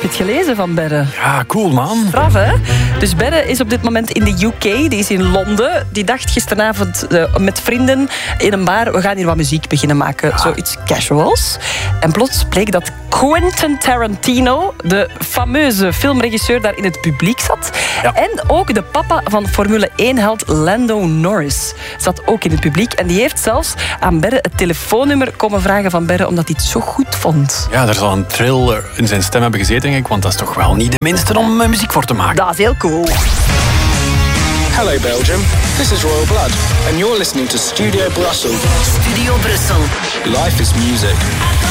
je het gelezen van Berre? Ja, cool man. Straf, hè? Dus Berre is op dit moment in de UK. Die is in Londen. Die dacht gisteravond met vrienden in een bar... we gaan hier wat muziek beginnen maken. Ja. Zoiets casuals. En plots bleek dat Quentin Tarantino, de fameuze filmregisseur, daar in het publiek zat. Ja. En ook de papa van Formule 1-held Lando Norris zat ook in het publiek. En die heeft zelfs aan Berre het telefoonnummer komen vragen van Berre, omdat hij het zo goed vond. Ja, er zal een trill in zijn stem hebben gezeten, denk ik. Want dat is toch wel niet de minste om muziek voor te maken. Dat is heel cool. Hello Belgium, this is Royal Blood and you're listening to Studio Brussels. Studio Brussel. Life is music.